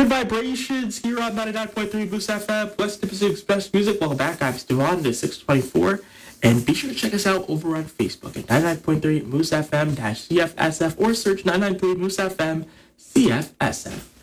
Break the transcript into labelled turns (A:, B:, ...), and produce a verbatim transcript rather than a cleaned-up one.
A: Vibrations here on ninety-nine point three Boost F M, West Pacific's best music. Welcome back. I'm Stevan. It is six twenty-four. And be sure to check us out over on Facebook at ninety-nine point three Moose F M C F S F or search ninety-nine point three Moose F M C F S F.